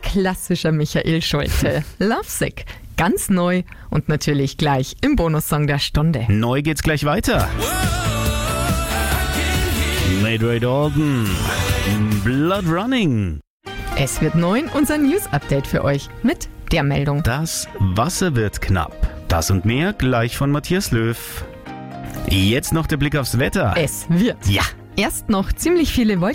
klassischer Michael Schulte. Lovesick. Ganz neu und natürlich gleich im Bonussong der Stunde. Neu geht's gleich weiter. Mit Ray Dalton. Blood Running. Es wird 9, unser News-Update für euch mit der Meldung. Das Wasser wird knapp. Das und mehr gleich von Matthias Löw. Jetzt noch der Blick aufs Wetter. Es wird. Ja. Erst noch ziemlich viele Wolken.